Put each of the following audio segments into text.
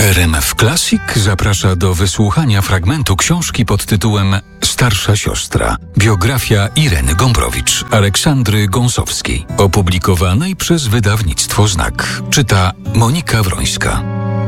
RMF Classic zaprasza do wysłuchania fragmentu książki pod tytułem Starsza siostra. Biografia Ireny Gombrowicz, Aleksandry Gąsowskiej. Opublikowanej przez wydawnictwo Znak. Czyta Monika Wrońska.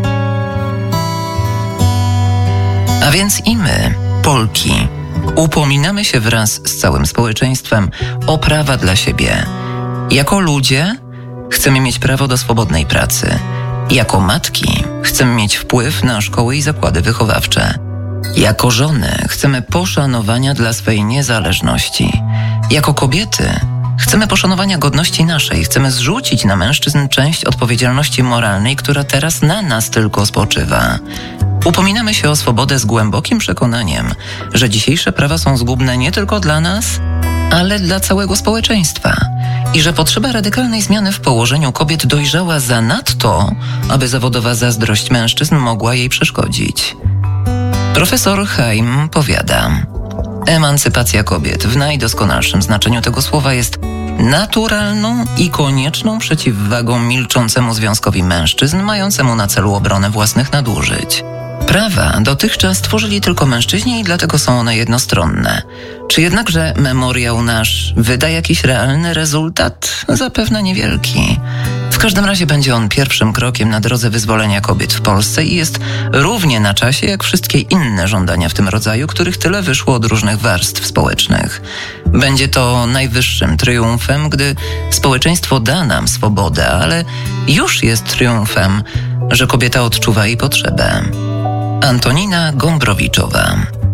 A więc i my, Polki, upominamy się wraz z całym społeczeństwem o prawa dla siebie. Jako ludzie chcemy mieć prawo do swobodnej pracy. Jako matki chcemy mieć wpływ na szkoły i zakłady wychowawcze. Jako żony chcemy poszanowania dla swej niezależności. Jako kobiety chcemy poszanowania godności naszej. Chcemy zrzucić na mężczyzn część odpowiedzialności moralnej, która teraz na nas tylko spoczywa. Upominamy się o swobodę z głębokim przekonaniem, że dzisiejsze prawa są zgubne nie tylko dla nas, ale dla całego społeczeństwa. I że potrzeba radykalnej zmiany w położeniu kobiet dojrzała zanadto, aby zawodowa zazdrość mężczyzn mogła jej przeszkodzić. Profesor Haim powiada: emancypacja kobiet w najdoskonalszym znaczeniu tego słowa jest naturalną i konieczną przeciwwagą milczącemu związkowi mężczyzn mającemu na celu obronę własnych nadużyć. Prawa dotychczas tworzyli tylko mężczyźni i dlatego są one jednostronne. Czy jednakże memoriał nasz wyda jakiś realny rezultat? Zapewne niewielki. W każdym razie będzie on pierwszym krokiem na drodze wyzwolenia kobiet w Polsce i jest równie na czasie jak wszystkie inne żądania w tym rodzaju, których tyle wyszło od różnych warstw społecznych. Będzie to najwyższym triumfem, gdy społeczeństwo da nam swobodę, ale już jest triumfem, że kobieta odczuwa jej potrzebę. Antonina Gombrowiczowa.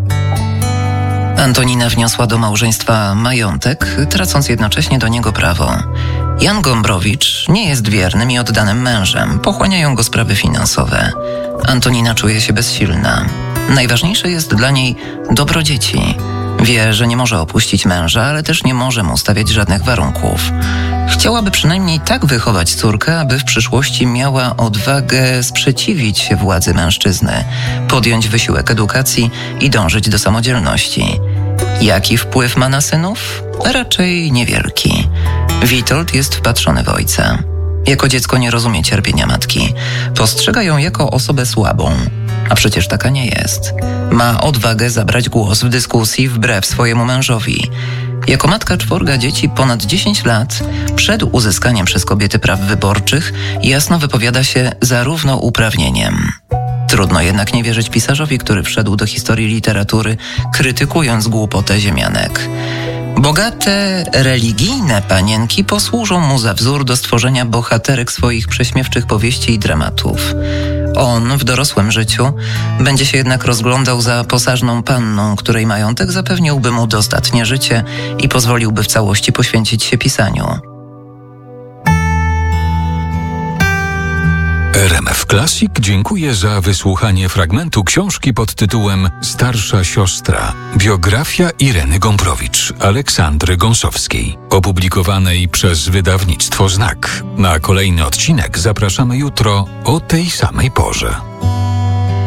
Antonina wniosła do małżeństwa majątek, tracąc jednocześnie do niego prawo. Jan Gombrowicz nie jest wiernym i oddanym mężem. Pochłaniają go sprawy finansowe. Antonina czuje się bezsilna. Najważniejsze jest dla niej dobro dzieci. Wie, że nie może opuścić męża, ale też nie może mu stawiać żadnych warunków. Chciałaby przynajmniej tak wychować córkę, aby w przyszłości miała odwagę sprzeciwić się władzy mężczyzny, podjąć wysiłek edukacji i dążyć do samodzielności. Jaki wpływ ma na synów? Raczej niewielki. Witold jest wpatrzony w ojca. Jako dziecko nie rozumie cierpienia matki. Postrzega ją jako osobę słabą. A przecież taka nie jest. Ma odwagę zabrać głos w dyskusji wbrew swojemu mężowi. Jako matka 4 dzieci ponad 10 lat, przed uzyskaniem przez kobiety praw wyborczych, jasno wypowiada się za równouprawnieniem. Trudno jednak nie wierzyć pisarzowi, który wszedł do historii literatury, krytykując głupotę ziemianek. Bogate, religijne panienki posłużą mu za wzór do stworzenia bohaterek swoich prześmiewczych powieści i dramatów. On w dorosłym życiu będzie się jednak rozglądał za posażną panną, której majątek zapewniłby mu dostatnie życie i pozwoliłby w całości poświęcić się pisaniu. RMF Classic dziękuję za wysłuchanie fragmentu książki pod tytułem Starsza siostra. Biografia Ireny Gombrowicz, Aleksandry Gąsowskiej. Opublikowanej przez wydawnictwo Znak. Na kolejny odcinek zapraszamy jutro o tej samej porze.